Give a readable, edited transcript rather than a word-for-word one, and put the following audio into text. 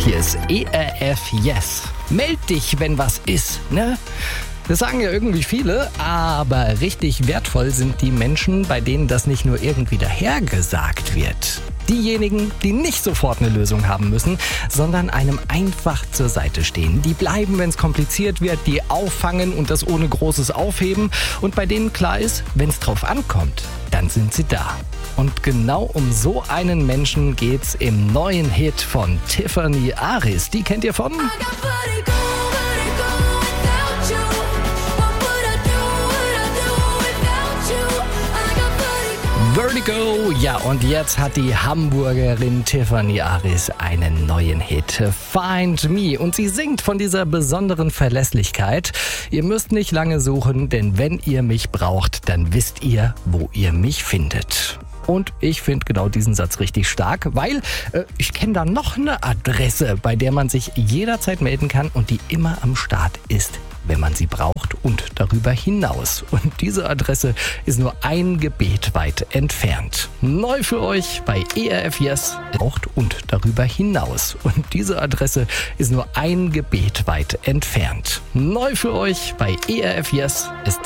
Hier ist ERF Yes. Meld dich, wenn was ist, ne? Das sagen ja irgendwie viele, aber richtig wertvoll sind die Menschen, bei denen das nicht nur irgendwie dahergesagt wird. Diejenigen, die nicht sofort eine Lösung haben müssen, sondern einem einfach zur Seite stehen. Die bleiben, wenn es kompliziert wird, die auffangen und das ohne großes Aufheben. Und bei denen klar ist, wenn es drauf ankommt, dann sind sie da. Und genau um so einen Menschen geht's im neuen Hit von Tiffany Aris. Die kennt ihr von? Vertigo, ja, und jetzt hat die Hamburgerin Tiffany Aris einen neuen Hit, Find Me. Und sie singt von dieser besonderen Verlässlichkeit. Ihr müsst nicht lange suchen, denn wenn ihr mich braucht, dann wisst ihr, wo ihr mich findet. Und ich finde genau diesen Satz richtig stark, weil ich kenne da noch eine Adresse, bei der man sich jederzeit melden kann und die immer am Start ist, wenn man sie braucht und darüber hinaus. Und diese Adresse ist nur ein Gebet weit entfernt. Neu für euch bei ERF Yes, braucht und darüber hinaus. Und diese Adresse ist nur ein Gebet weit entfernt. Neu für euch bei ERF Yes ist